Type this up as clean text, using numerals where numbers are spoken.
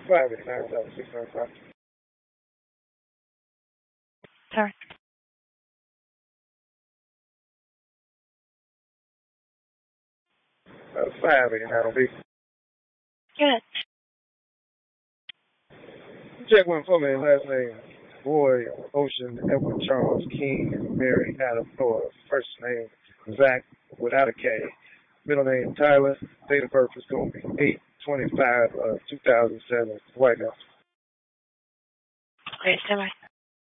589,695. Sorry. 589 on B. Good. Check one for me. Last name Boy, Ocean, Edward Charles, King, Mary, Adam, Thor. First name Zach without a K. Middle name Tyler. Date of birth is going to be 8/25/2007. White House. Great. Bye.